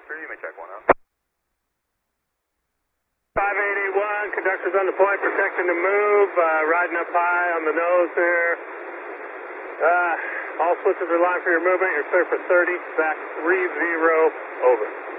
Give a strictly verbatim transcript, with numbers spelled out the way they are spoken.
clear, you may check one out. five eighty-one, conductor's on the point, protecting the move, uh, riding up high on the nose here. Uh, all switches are lined for your movement, you're clear for thirty, back three zero, over.